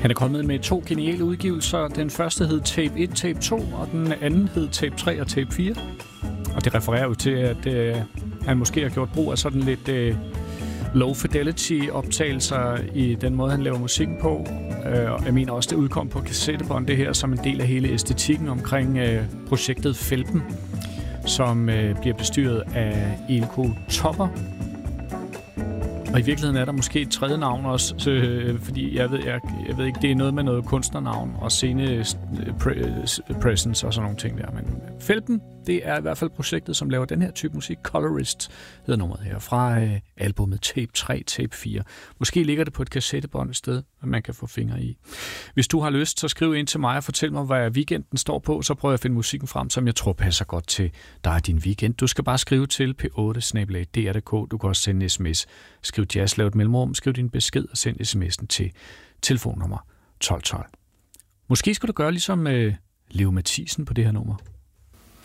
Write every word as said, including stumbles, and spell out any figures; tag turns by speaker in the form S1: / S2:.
S1: Han er kommet med to geniale udgivelser. Den første hed Tape et, Tape to, og den anden hed Tape tre og Tape fire. Og det refererer jo til, at øh, han måske har gjort brug af sådan lidt øh, low fidelity optagelser i den måde, han laver musikken på. Øh, og jeg mener også, det udkom på kassettebånd, det her, som en del af hele æstetikken omkring øh, projektet Felpen, som øh, bliver bestyret af Ilko Topper. Og i virkeligheden er der måske et tredje navn også, øh, fordi jeg ved, jeg, jeg ved ikke, det er noget med noget kunstnernavn og scene pre- presence og sådan nogle ting der. Men Felpen, det er i hvert fald projektet, som laver den her type musik. Colorist hedder nummeret her, fra øh, albumet Tape tre, Tape fire. Måske ligger det på et kassettebånd et sted, man kan få fingre i. Hvis du har lyst, så skriv ind til mig og fortæl mig, hvad weekenden står på, så prøver jeg at finde musikken frem, som jeg tror passer godt til dig og din weekend. Du skal bare skrive til p otte snabel-a d r punktum d k. Du kan også sende en sms. Skriv jazz, lav et mellemrum, skriv din besked og send sms'en til telefonnummer tolv tolv. Måske skal du gøre ligesom øh, Leo Mathisen på det her nummer.